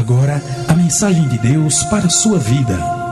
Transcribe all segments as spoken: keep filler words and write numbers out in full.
agora a mensagem de Deus para a sua vida.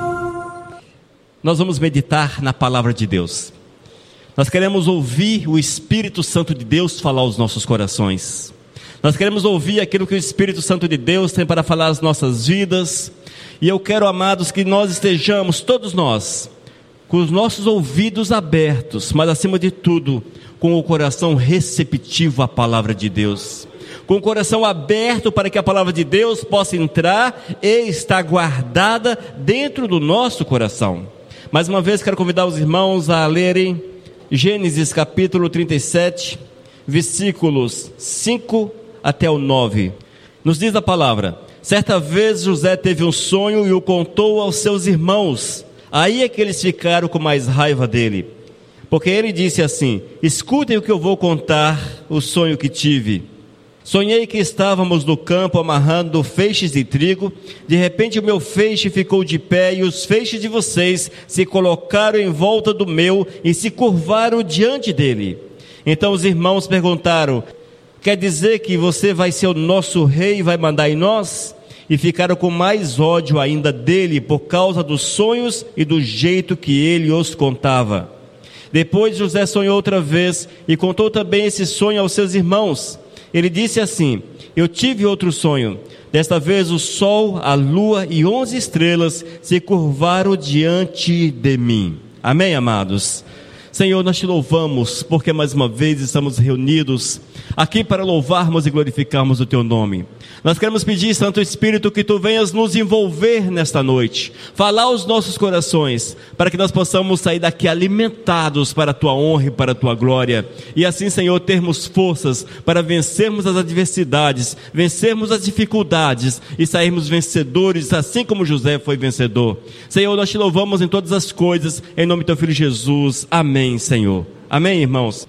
Nós vamos meditar na palavra de Deus. Nós queremos ouvir o Espírito Santo de Deus falar aos nossos corações. Nós queremos ouvir aquilo que o Espírito Santo de Deus tem para falar às nossas vidas. E eu quero, amados, que nós estejamos, todos nós, com os nossos ouvidos abertos, mas acima de tudo, com o coração receptivo à palavra de Deus. Com o coração aberto para que a palavra de Deus possa entrar e estar guardada dentro do nosso coração. Mais uma vez quero convidar os irmãos a lerem Gênesis capítulo trinta e sete, versículos cinco até o nove. Nos diz a palavra: certa vez José teve um sonho e o contou aos seus irmãos. Aí é que eles ficaram com mais raiva dele, porque ele disse assim: escutem o que eu vou contar, o sonho que tive. Sonhei que estávamos no campo amarrando feixes de trigo. De repente o meu feixe ficou de pé e os feixes de vocês se colocaram em volta do meu e se curvaram diante dele. Então os irmãos perguntaram: quer dizer que você vai ser o nosso rei e vai mandar em nós? E ficaram com mais ódio ainda dele por causa dos sonhos e do jeito que ele os contava. Depois José sonhou outra vez e contou também esse sonho aos seus irmãos. Ele disse assim: eu tive outro sonho. Desta vez o sol, a lua e onze estrelas se curvaram diante de mim. Amém, amados? Senhor, nós te louvamos porque mais uma vez estamos reunidos aqui para louvarmos e glorificarmos o teu nome. Nós queremos pedir, Santo Espírito, que tu venhas nos envolver nesta noite, falar aos nossos corações, para que nós possamos sair daqui alimentados para a tua honra e para a tua glória. E assim, Senhor, termos forças para vencermos as adversidades, vencermos as dificuldades e sairmos vencedores, assim como José foi vencedor. Senhor, nós te louvamos em todas as coisas, em nome do teu Filho Jesus. Amém, Senhor. Amém, irmãos?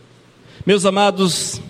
Meus amados,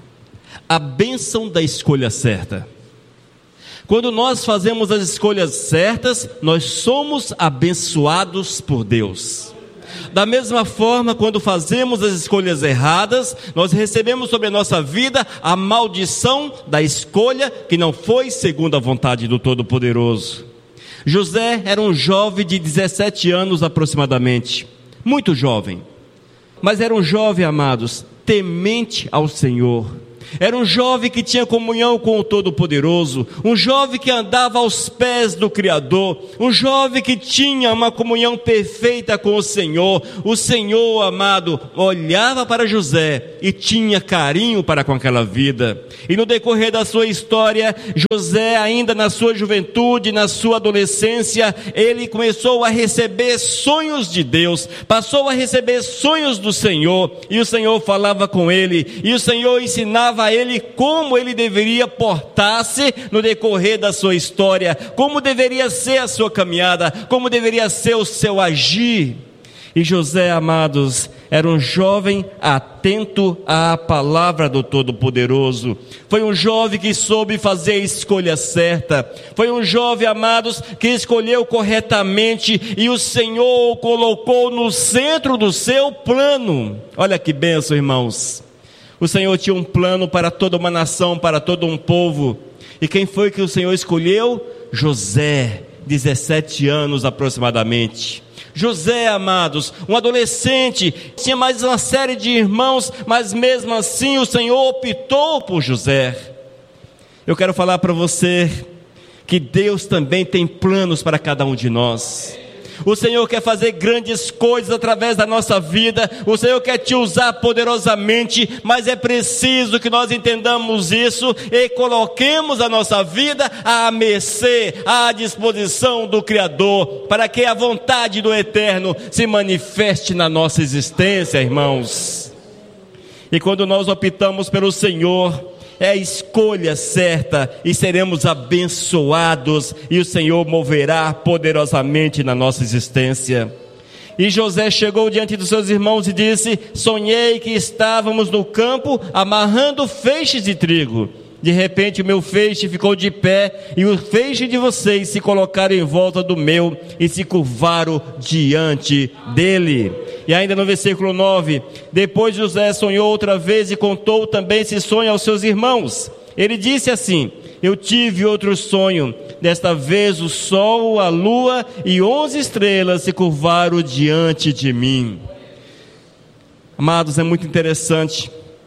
a bênção da escolha certa. Quando nós fazemos as escolhas certas, nós somos abençoados por Deus. Da mesma forma, quando fazemos as escolhas erradas, nós recebemos sobre a nossa vida a maldição da escolha que não foi segundo a vontade do Todo-Poderoso. José era um jovem de dezessete anos aproximadamente, muito jovem, mas era um jovem, amados, temente ao Senhor. Era um jovem que tinha comunhão com o Todo-Poderoso, um jovem que andava aos pés do Criador, um jovem que tinha uma comunhão perfeita com o Senhor. O Senhor, amado, olhava para José e tinha carinho para com aquela vida. E no decorrer da sua história, José, ainda na sua juventude, na sua adolescência, ele começou a receber sonhos de Deus, passou a receber sonhos do Senhor, e o Senhor falava com ele, e o Senhor ensinava a ele como ele deveria portar-se no decorrer da sua história, como deveria ser a sua caminhada, como deveria ser o seu agir. E José, amados, era um jovem atento à palavra do Todo-Poderoso. Foi um jovem que soube fazer a escolha certa. Foi um jovem, amados, que escolheu corretamente e o Senhor o colocou no centro do seu plano. Olha que bênção, irmãos. O Senhor tinha um plano para toda uma nação, para todo um povo. E quem foi que o Senhor escolheu? José, dezessete anos aproximadamente. José, amados, um adolescente, tinha mais uma série de irmãos, mas mesmo assim o Senhor optou por José. Eu quero falar para você que Deus também tem planos para cada um de nós. O Senhor quer fazer grandes coisas através da nossa vida. O Senhor quer te usar poderosamente, mas é preciso que nós entendamos isso e coloquemos a nossa vida à mercê, à disposição do Criador, para que a vontade do Eterno se manifeste na nossa existência, irmãos. E quando nós optamos pelo Senhor, é a escolha certa e seremos abençoados, e o Senhor moverá poderosamente na nossa existência. E José chegou diante dos seus irmãos e disse: sonhei que estávamos no campo amarrando feixes de trigo. De repente o meu feixe ficou de pé e o feixe de vocês se colocaram em volta do meu e se curvaram diante dele. E ainda no versículo nove, depois José sonhou outra vez e contou também esse sonho aos seus irmãos. Ele disse assim: eu tive outro sonho. Desta vez o sol, a lua e onze estrelas se curvaram diante de mim. Amados, é muito interessante,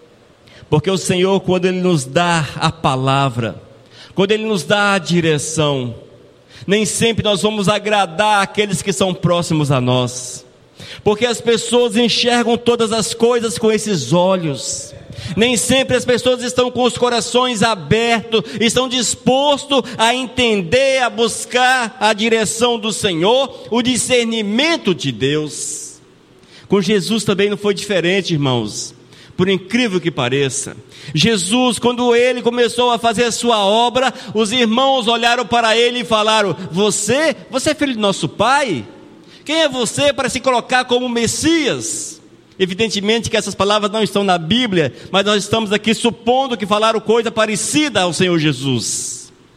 porque o Senhor, quando Ele nos dá a palavra, quando Ele nos dá a direção, nem sempre nós vamos agradar aqueles que são próximos a nós, porque as pessoas enxergam todas as coisas com esses olhos. Nem sempre as pessoas estão com os corações abertos, estão dispostos a entender, a buscar a direção do Senhor, o discernimento de Deus. Com Jesus também não foi diferente, irmãos. Por incrível que pareça, Jesus, quando Ele começou a fazer a sua obra, os irmãos olharam para Ele e falaram: Você, você é filho do nosso Pai? Quem é você para se colocar como Messias? Evidentemente que essas palavras não estão na Bíblia, mas nós estamos aqui supondo que falaram coisa parecida ao Senhor Jesus.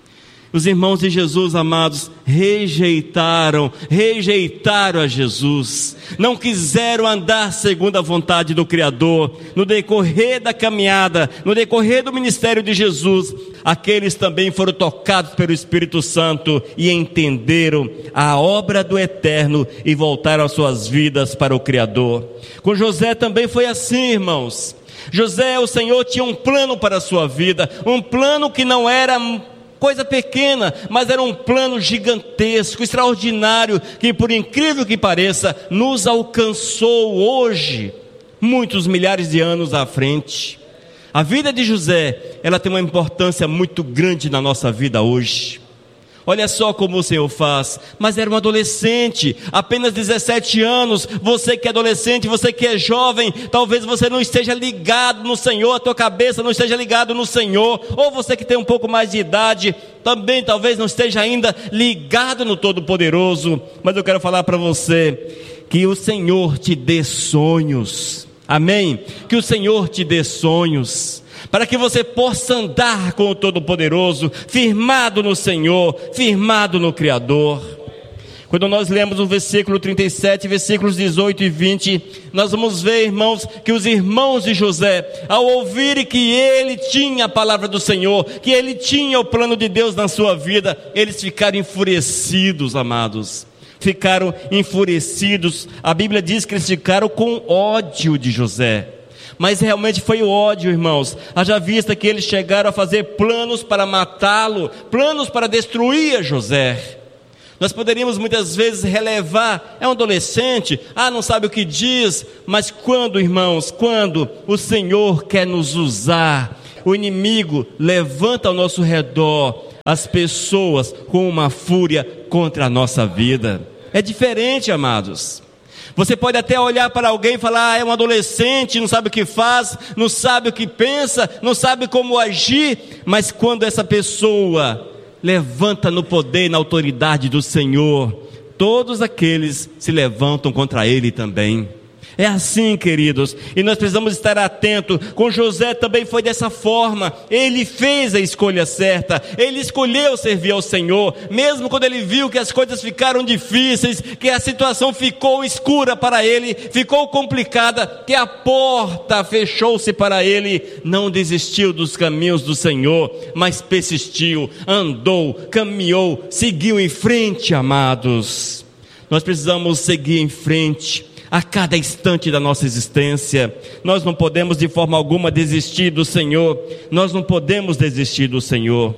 Os irmãos de Jesus, amados, rejeitaram, rejeitaram a Jesus, não quiseram andar segundo a vontade do Criador. No decorrer da caminhada, no decorrer do ministério de Jesus, aqueles também foram tocados pelo Espírito Santo e entenderam a obra do Eterno e voltaram as suas vidas para o Criador. Com José também foi assim, irmãos. José, o Senhor tinha um plano para a sua vida, um plano que não era coisa pequena, mas era um plano gigantesco, extraordinário, que por incrível que pareça, nos alcançou hoje, muitos milhares de anos à frente. A vida de José, ela tem uma importância muito grande na nossa vida hoje. Olha só como o Senhor faz. Mas era um adolescente, apenas dezessete anos. Você que é adolescente, você que é jovem, talvez você não esteja ligado no Senhor, a tua cabeça não esteja ligado no Senhor. Ou você que tem um pouco mais de idade, também talvez não esteja ainda ligado no Todo-Poderoso. Mas eu quero falar para você que o Senhor te dê sonhos. Amém? Que o Senhor te dê sonhos, para que você possa andar com o Todo-Poderoso, firmado no Senhor, firmado no Criador. Quando nós lemos o versículo trinta e sete, versículos dezoito e vinte, nós vamos ver, irmãos, que os irmãos de José, ao ouvirem que ele tinha a palavra do Senhor, que ele tinha o plano de Deus na sua vida, eles ficaram enfurecidos, amados. Ficaram enfurecidos. A Bíblia diz que eles ficaram com ódio de José. Mas realmente foi o ódio, irmãos. Haja vista que eles chegaram a fazer planos para matá-lo, planos para destruir José. Nós poderíamos muitas vezes relevar: é um adolescente, ah, não sabe o que diz. Mas quando, irmãos, quando o Senhor quer nos usar, o inimigo levanta ao nosso redor as pessoas com uma fúria contra a nossa vida. É diferente, amados. Você pode até olhar para alguém e falar: ah, é um adolescente, não sabe o que faz, não sabe o que pensa, não sabe como agir. Mas quando essa pessoa levanta no poder e na autoridade do Senhor, todos aqueles se levantam contra ele também. É assim, queridos, e nós precisamos estar atentos. Com José também foi dessa forma. Ele fez a escolha certa, ele escolheu servir ao Senhor, mesmo quando ele viu que as coisas ficaram difíceis, que a situação ficou escura para ele, ficou complicada, que a porta fechou-se para ele. Não desistiu dos caminhos do Senhor, mas persistiu, andou, caminhou, seguiu em frente, amados. Nós precisamos seguir em frente a cada instante da nossa existência. Nós não podemos de forma alguma desistir do Senhor. Nós não podemos desistir do Senhor.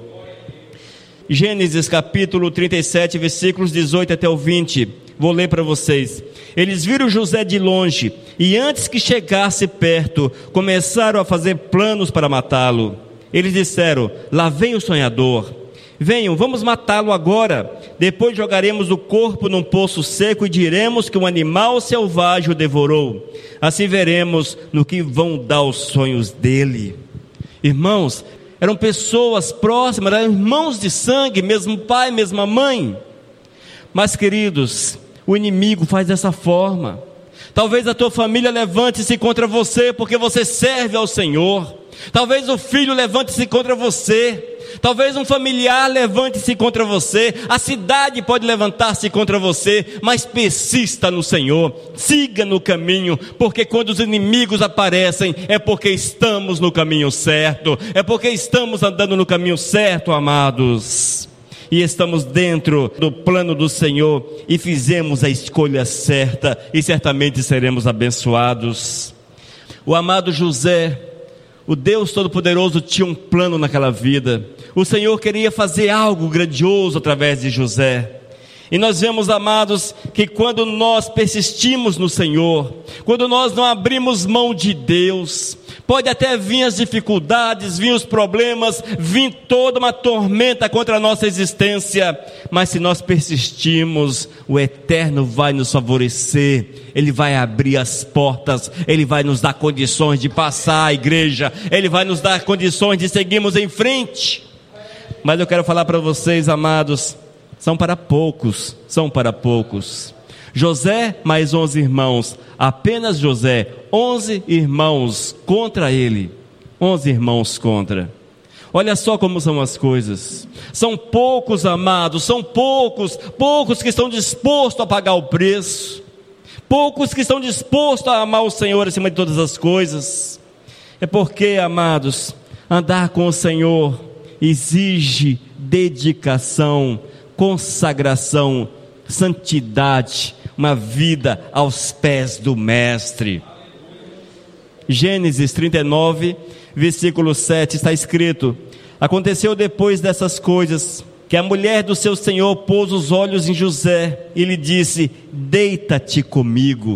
Gênesis capítulo trinta e sete, versículos dezoito até o vinte. Vou ler para vocês. Eles viram José de longe, e antes que chegasse perto, começaram a fazer planos para matá-lo. Eles disseram: lá vem o sonhador. Venham, vamos matá-lo agora. Depois jogaremos o corpo num poço seco e diremos que um animal selvagem o devorou. Assim veremos no que vão dar os sonhos dele. Irmãos, eram pessoas próximas, eram irmãos de sangue, mesmo pai, mesma mãe. Mas, queridos, o inimigo faz dessa forma. Talvez a tua família levante-se contra você porque você serve ao Senhor. Talvez o filho levante-se contra você. Talvez um familiar levante-se contra você. A cidade pode levantar-se contra você. Mas persista no Senhor. Siga no caminho. Porque quando os inimigos aparecem, é porque estamos no caminho certo. É porque estamos andando no caminho certo, amados. E estamos dentro do plano do Senhor. E fizemos a escolha certa. E certamente seremos abençoados. O amado José, o Deus Todo-Poderoso, tinha um plano naquela vida. O Senhor queria fazer algo grandioso através de José. E nós vemos, amados, que quando nós persistimos no Senhor, quando nós não abrimos mão de Deus, pode até vir as dificuldades, vir os problemas, vir toda uma tormenta contra a nossa existência, mas se nós persistimos, o Eterno vai nos favorecer, Ele vai abrir as portas, Ele vai nos dar condições de passar a igreja, Ele vai nos dar condições de seguirmos em frente. Mas eu quero falar para vocês, amados, são para poucos, são para poucos. José mais onze irmãos, apenas José, onze irmãos contra ele, onze irmãos contra. Olha só como são as coisas. São poucos, amados, são poucos, poucos que estão dispostos a pagar o preço, poucos que estão dispostos a amar o Senhor acima de todas as coisas. É porque, amados, andar com o Senhor exige dedicação, consagração, santidade, uma vida aos pés do Mestre. Gênesis trinta e nove, versículo sete, está escrito: aconteceu depois dessas coisas, que a mulher do seu senhor pôs os olhos em José, e lhe disse: deita-te comigo.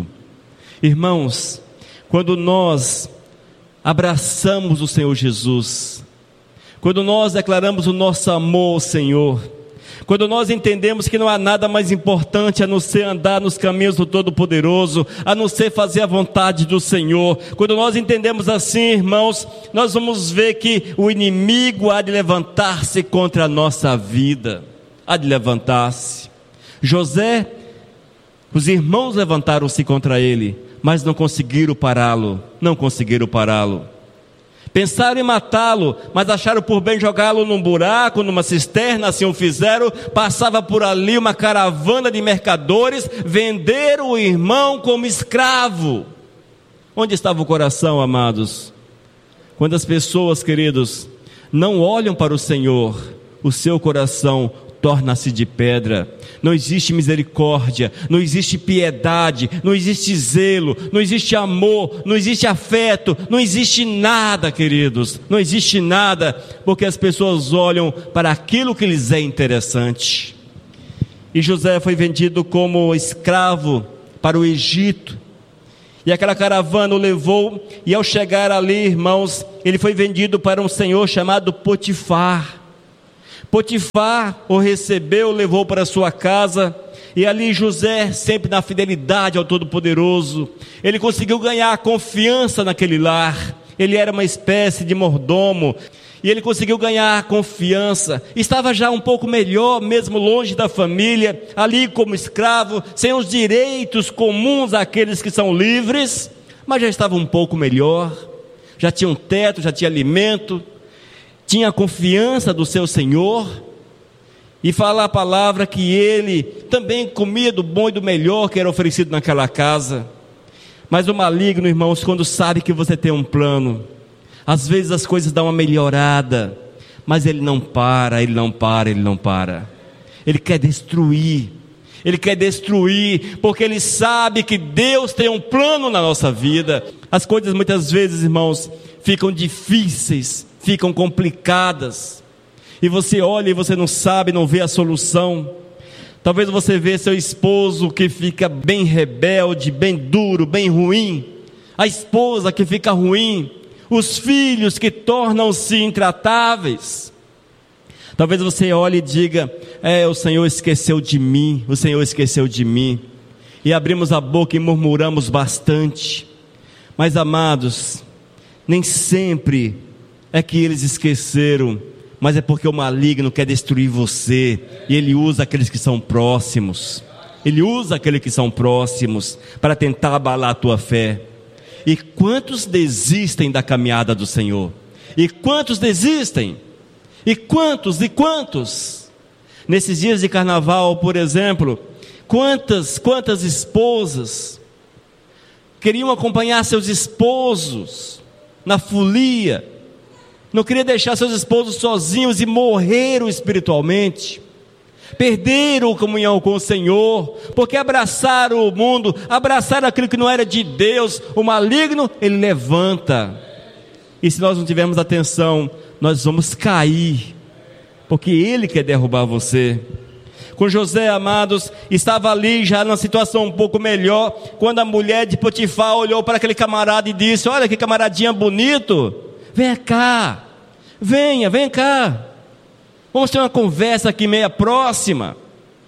Irmãos, quando nós abraçamos o Senhor Jesus, quando nós declaramos o nosso amor ao Senhor, quando nós entendemos que não há nada mais importante a não ser andar nos caminhos do Todo-Poderoso, a não ser fazer a vontade do Senhor, quando nós entendemos assim, irmãos, nós vamos ver que o inimigo há de levantar-se contra a nossa vida, há de levantar-se. José, os irmãos levantaram-se contra ele, mas não conseguiram pará-lo, não conseguiram pará-lo. Pensaram em matá-lo, mas acharam por bem jogá-lo num buraco, numa cisterna, assim o fizeram. Passava por ali uma caravana de mercadores, venderam o irmão como escravo. Onde estava o coração, amados? Quando as pessoas, queridos, não olham para o Senhor, o seu coração torna-se de pedra. Não existe misericórdia, não existe piedade, não existe zelo, não existe amor, não existe afeto, não existe nada, queridos, não existe nada, porque as pessoas olham para aquilo que lhes é interessante. E José foi vendido como escravo para o Egito, e aquela caravana o levou, e ao chegar ali, irmãos, ele foi vendido para um senhor chamado Potifar. Potifar o recebeu, levou para sua casa, e ali José, sempre na fidelidade ao Todo-Poderoso, ele conseguiu ganhar a confiança naquele lar. Ele era uma espécie de mordomo, e ele conseguiu ganhar a confiança. Estava já um pouco melhor, mesmo longe da família, ali como escravo, sem os direitos comuns àqueles que são livres, mas já estava um pouco melhor, já tinha um teto, já tinha alimento, tinha a confiança do seu Senhor, e fala a palavra que ele também comia do bom e do melhor que era oferecido naquela casa. Mas o maligno, irmãos, quando sabe que você tem um plano, às vezes as coisas dão uma melhorada, mas ele não para, ele não para, ele não para. Ele quer destruir, ele quer destruir, porque ele sabe que Deus tem um plano na nossa vida. As coisas muitas vezes, irmãos, ficam difíceis, ficam complicadas, e você olha e você não sabe, não vê a solução. Talvez você vê seu esposo que fica bem rebelde, bem duro, bem ruim, a esposa que fica ruim, os filhos que tornam-se intratáveis. Talvez você olhe e diga: é, o Senhor esqueceu de mim, o Senhor esqueceu de mim, e abrimos a boca e murmuramos bastante. Mas, amados, nem sempre é que eles esqueceram, mas é porque o maligno quer destruir você, e ele usa aqueles que são próximos, ele usa aqueles que são próximos, para tentar abalar a tua fé. E quantos desistem da caminhada do Senhor? E quantos desistem? E quantos, e quantos? Nesses dias de carnaval, por exemplo, quantas, quantas esposas queriam acompanhar seus esposos na folia, não queriam deixar seus esposos sozinhos e morreram espiritualmente, perderam a comunhão com o Senhor, porque abraçaram o mundo, abraçaram aquilo que não era de Deus. O maligno, ele levanta, e se nós não tivermos atenção, nós vamos cair, porque ele quer derrubar você. Com José, amados, estava ali já numa situação um pouco melhor, quando a mulher de Potifar olhou para aquele camarada e disse: olha que camaradinha bonito, venha cá, venha, venha cá, vamos ter uma conversa aqui meia próxima.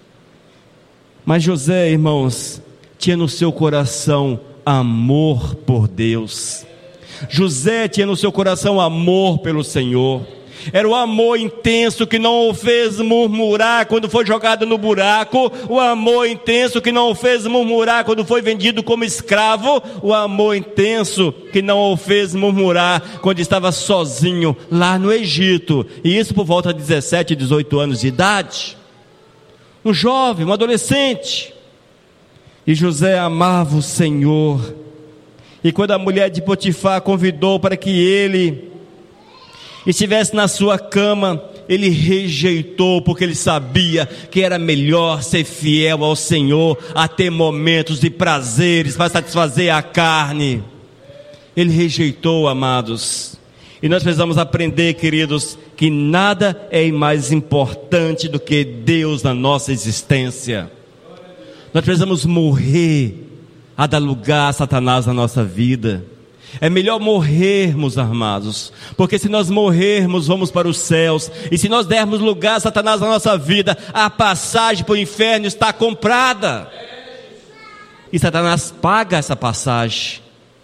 Mas José, irmãos, tinha no seu coração amor por Deus. José tinha no seu coração amor pelo Senhor. Era o amor intenso que não o fez murmurar quando foi jogado no buraco, o amor intenso que não o fez murmurar quando foi vendido como escravo, o amor intenso que não o fez murmurar quando estava sozinho lá no Egito, e isso por volta de dezessete, dezoito anos de idade. Um jovem, um adolescente. E José amava o Senhor. E quando a mulher de Potifar convidou para que ele estivesse na sua cama, ele rejeitou, porque ele sabia que era melhor ser fiel ao Senhor, a ter momentos de prazeres para satisfazer a carne. Ele rejeitou, amados. E nós precisamos aprender, queridos, que nada é mais importante do que Deus na nossa existência. Nós precisamos morrer a dar lugar a Satanás na nossa vida. É melhor morrermos, amados, porque se nós morrermos, vamos para os céus. E se nós dermos lugar a Satanás na nossa vida, a passagem para o inferno está comprada. E Satanás paga essa passagem.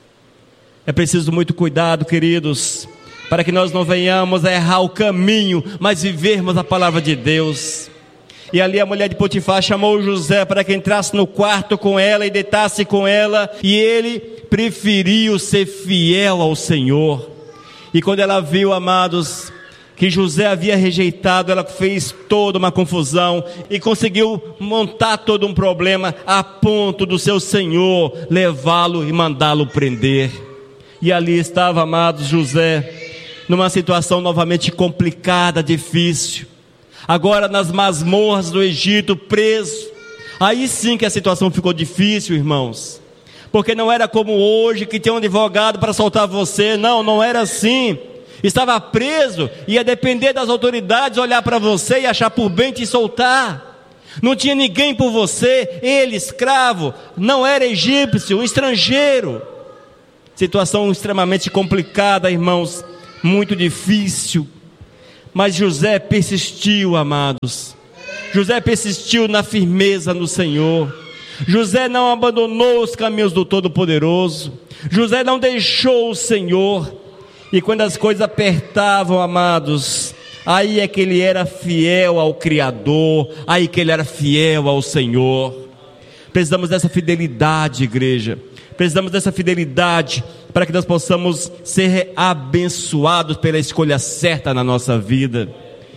É preciso muito cuidado, queridos, para que nós não venhamos a errar o caminho, mas vivermos a palavra de Deus. E ali a mulher de Potifar chamou José para que entrasse no quarto com ela e deitasse com ela, e ele preferiu ser fiel ao Senhor. E quando ela viu, amados, que José havia rejeitado, ela fez toda uma confusão e conseguiu montar todo um problema a ponto do seu senhor levá-lo e mandá-lo prender. E ali estava, amados, José numa situação novamente complicada, difícil, agora nas masmorras do Egito, preso. Aí sim que a situação ficou difícil, irmãos, porque não era como hoje, que tem um advogado para soltar você. Não, não era assim. Estava preso, ia depender das autoridades olhar para você e achar por bem te soltar. Não tinha ninguém por você. Ele, escravo, não era egípcio, um estrangeiro. Situação extremamente complicada, irmãos, muito difícil. Mas José persistiu, amados. José persistiu na firmeza no Senhor. José não abandonou os caminhos do Todo-Poderoso. José não deixou o Senhor. E quando as coisas apertavam, amados, aí é que ele era fiel ao Criador, aí que ele era fiel ao Senhor. Precisamos dessa fidelidade, igreja. Precisamos dessa fidelidade para que nós possamos ser abençoados pela escolha certa na nossa vida.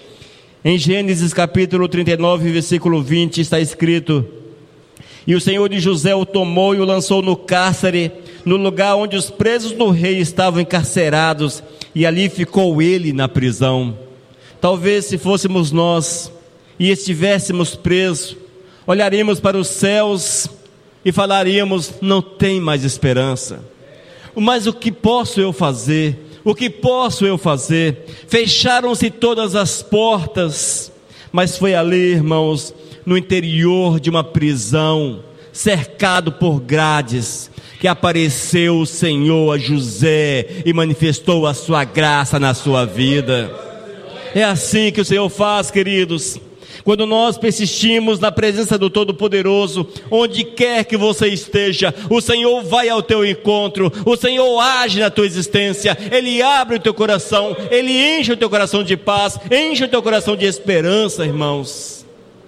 Em Gênesis capítulo trinta e nove, versículo vinte, está escrito: e o Senhor de José o tomou e o lançou no cárcere, no lugar onde os presos do rei estavam encarcerados, e ali ficou ele na prisão. Talvez se fôssemos nós e estivéssemos presos, olharíamos para os céus e falaríamos: não tem mais esperança. Mas o que posso eu fazer? O que posso eu fazer? Fecharam-se todas as portas, mas foi ali, irmãos, no interior de uma prisão, cercado por grades, que apareceu o Senhor a José e manifestou a sua graça na sua vida. É assim que o Senhor faz, queridos. Quando nós persistimos na presença do Todo-Poderoso, onde quer que você esteja, o Senhor vai ao teu encontro, o Senhor age na tua existência, Ele abre o teu coração, Ele enche o teu coração de paz, enche o teu coração de esperança, irmãos.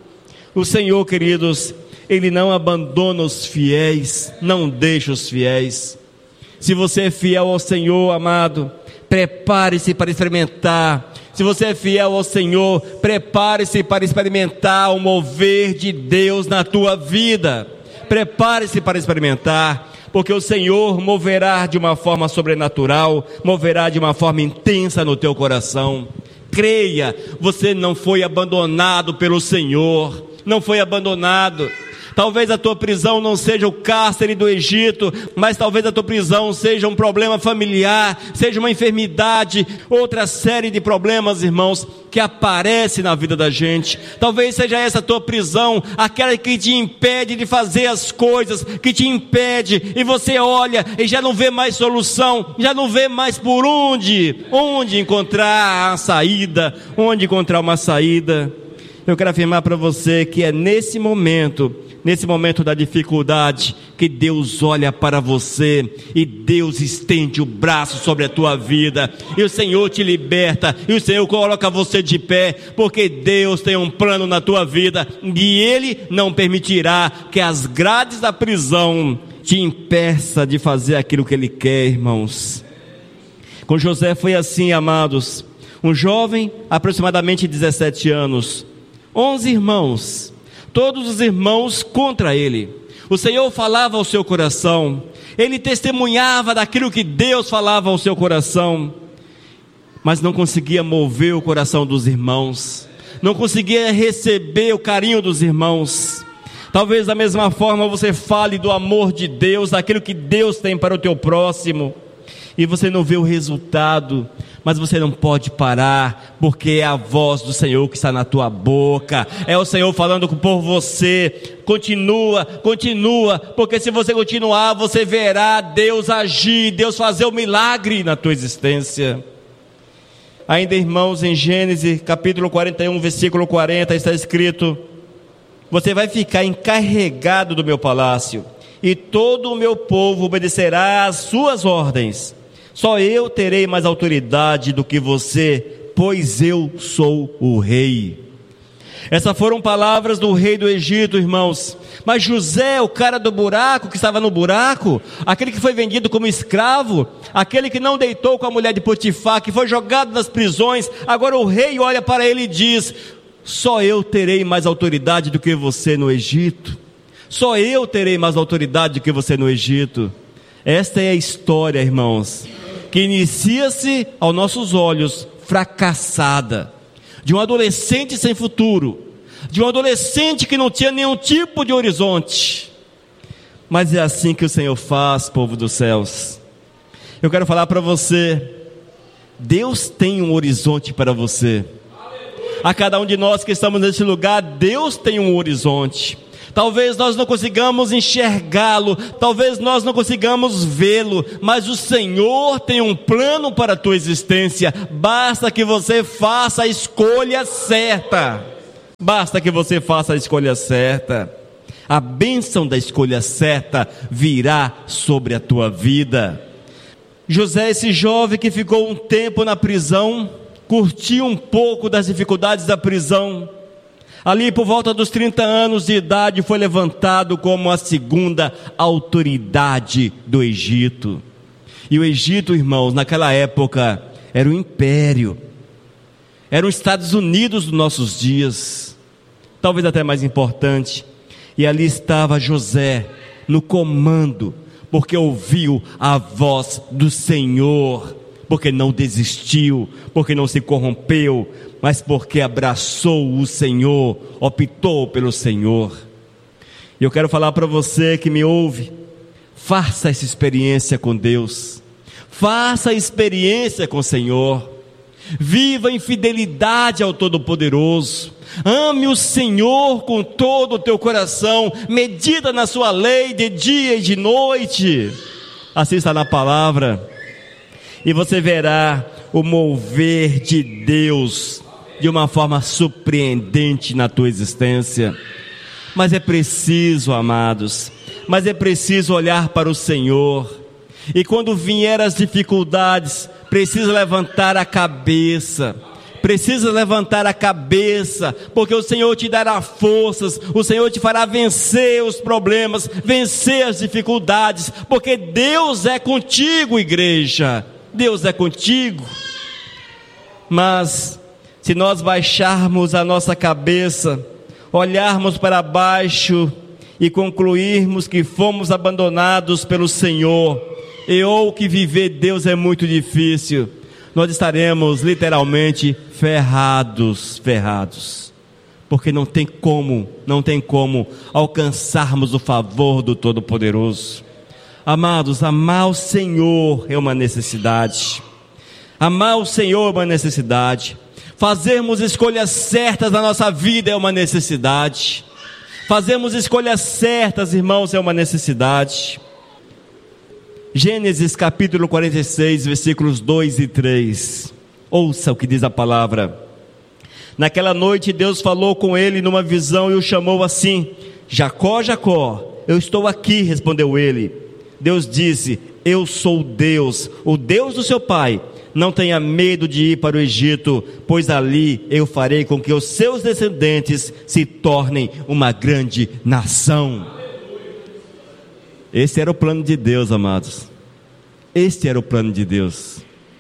O Senhor, queridos, Ele não abandona os fiéis, não deixa os fiéis. Se você é fiel ao Senhor, amado, Prepare-se para experimentar. Se você é fiel ao Senhor, prepare-se para experimentar o mover de Deus na tua vida. Prepare-se para experimentar, porque o Senhor moverá de uma forma sobrenatural, moverá de uma forma intensa no teu coração. Creia, você não foi abandonado pelo Senhor, não foi abandonado. Talvez a tua prisão não seja o cárcere do Egito, mas talvez a tua prisão seja um problema familiar, seja uma enfermidade, outra série de problemas, irmãos, que aparece na vida da gente. Talvez seja essa a tua prisão, aquela que te impede de fazer as coisas, que te impede, e você olha e já não vê mais solução, já não vê mais por onde, onde encontrar a saída, onde encontrar uma saída. Eu quero afirmar para você que é nesse momento, nesse momento da dificuldade, que Deus olha para você e Deus estende o braço sobre a tua vida, e o Senhor te liberta, e o Senhor coloca você de pé, porque Deus tem um plano na tua vida, e Ele não permitirá que as grades da prisão te impeça de fazer aquilo que Ele quer, irmãos. Com José foi assim, amados, um jovem, aproximadamente dezessete anos, onze irmãos, todos os irmãos contra ele. O Senhor falava ao seu coração, ele testemunhava daquilo que Deus falava ao seu coração, mas não conseguia mover o coração dos irmãos, não conseguia receber o carinho dos irmãos. Talvez da mesma forma você fale do amor de Deus, daquilo que Deus tem para o teu próximo, e você não vê o resultado. Mas você não pode parar, porque é a voz do Senhor que está na tua boca, é o Senhor falando por você. Continua, continua, porque se você continuar, você verá Deus agir, Deus fazer o milagre na tua existência. Ainda, irmãos, em Gênesis capítulo quarenta e um, versículo quarenta, está escrito: você vai ficar encarregado do meu palácio, e todo o meu povo obedecerá às suas ordens. Só eu terei mais autoridade do que você, pois eu sou o rei. Essas foram palavras do rei do Egito, irmãos. Mas José, o cara do buraco, que estava no buraco, aquele que foi vendido como escravo, aquele que não deitou com a mulher de Potifar, que foi jogado nas prisões, agora o rei olha para ele e diz: só eu terei mais autoridade do que você no Egito. Só eu terei mais autoridade do que você no Egito. Esta é a história, irmãos, que inicia-se aos nossos olhos fracassada, de um adolescente sem futuro, de um adolescente que não tinha nenhum tipo de horizonte. Mas é assim que o Senhor faz, povo dos céus. Eu quero falar para você, Deus tem um horizonte para você. A cada um de nós que estamos nesse lugar, Deus tem um horizonte. Talvez nós não consigamos enxergá-lo, talvez nós não consigamos vê-lo, mas o Senhor tem um plano para a tua existência. Basta que você faça a escolha certa. Basta que você faça a escolha certa. A bênção da escolha certa virá sobre a tua vida. José, esse jovem que ficou um tempo na prisão, curtiu um pouco das dificuldades da prisão. Ali por volta dos trinta anos de idade foi levantado como a segunda autoridade do Egito. E o Egito, irmãos, naquela época era um império, eram os Estados Unidos dos nossos dias, talvez até mais importante. E ali estava José no comando, porque ouviu a voz do Senhor, porque não desistiu, porque não se corrompeu, mas porque abraçou o Senhor, optou pelo Senhor. E eu quero falar para você que me ouve, faça essa experiência com Deus, faça a experiência com o Senhor, viva em fidelidade ao Todo-Poderoso, ame o Senhor com todo o teu coração, medita na sua lei de dia e de noite, assim está na palavra, e você verá o mover de Deus de uma forma surpreendente na tua existência. Mas é preciso, amados, mas é preciso olhar para o Senhor, e quando vier as dificuldades, precisa levantar a cabeça, precisa levantar a cabeça, porque o Senhor te dará forças, o Senhor te fará vencer os problemas, vencer as dificuldades, porque Deus é contigo, igreja. Deus é contigo. Mas se nós baixarmos a nossa cabeça, olharmos para baixo e concluirmos que fomos abandonados pelo Senhor, e ou que viver Deus é muito difícil, nós estaremos literalmente ferrados, ferrados, porque não tem como, não tem como alcançarmos o favor do Todo-Poderoso. Amados, amar o Senhor é uma necessidade, amar o Senhor é uma necessidade, fazermos escolhas certas na nossa vida é uma necessidade, fazermos escolhas certas, irmãos, é uma necessidade. Gênesis capítulo quarenta e seis, versículos dois e três. Ouça o que diz a palavra. Naquela noite Deus falou com ele numa visão e o chamou assim: Jacó, Jacó. Eu estou aqui, respondeu ele. Deus disse: eu sou Deus, o Deus do seu pai. Não tenha medo de ir para o Egito, pois ali eu farei com que os seus descendentes se tornem uma grande nação. Esse era o plano de Deus, amados. Este era o plano de Deus.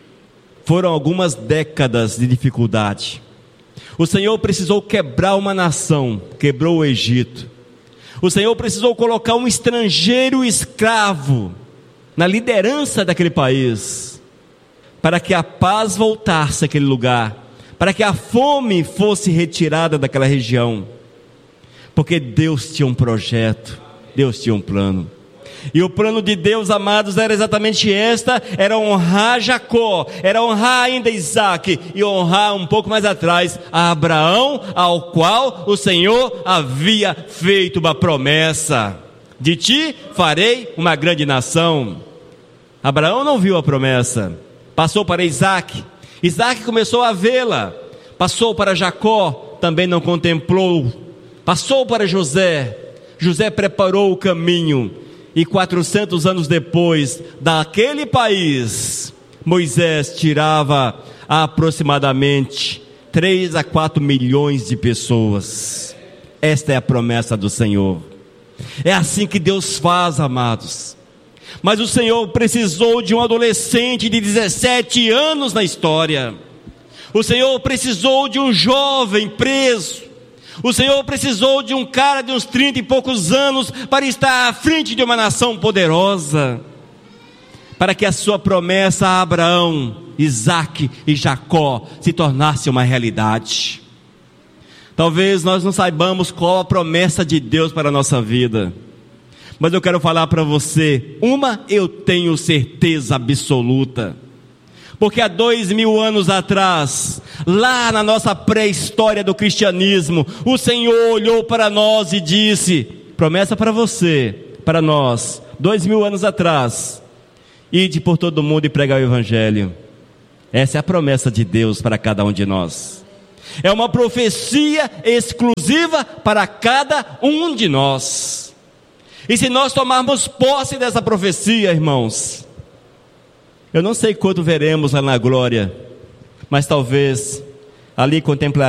Foram algumas décadas de dificuldade. O Senhor precisou quebrar uma nação, quebrou o Egito. O Senhor precisou colocar um estrangeiro escravo na liderança daquele país, para que a paz voltasse àquele lugar, para que a fome fosse retirada daquela região, porque Deus tinha um projeto, Deus tinha um plano. E o plano de Deus, amados, era exatamente esta: era honrar Jacó, era honrar ainda Isaac, e honrar um pouco mais atrás a Abraão, ao qual o Senhor havia feito uma promessa: de ti farei uma grande nação. Abraão não viu a promessa, passou para Isaac, Isaac começou a vê-la, passou para Jacó, também não contemplou, passou para José, José preparou o caminho. E quatrocentos anos depois, daquele país, Moisés tirava aproximadamente três a quatro milhões de pessoas. Esta é a promessa do Senhor. É assim que Deus faz, amados. Mas o Senhor precisou de um adolescente de dezessete anos na história. O Senhor precisou de um jovem preso. O Senhor precisou de um cara de uns trinta e poucos anos para estar à frente de uma nação poderosa, para que a sua promessa a Abraão, Isaac e Jacó se tornasse uma realidade. Talvez nós não saibamos qual a promessa de Deus para a nossa vida, mas eu quero falar para você, uma eu tenho certeza absoluta. Porque há dois mil anos atrás, lá na nossa pré-história do cristianismo, o Senhor olhou para nós e disse: promessa para você, para nós, dois mil anos atrás: ide por todo mundo e pregai o Evangelho. Essa é a promessa de Deus para cada um de nós. É uma profecia exclusiva para cada um de nós. E se nós tomarmos posse dessa profecia, irmãos, eu não sei quando veremos lá na glória, mas talvez ali contemplaremos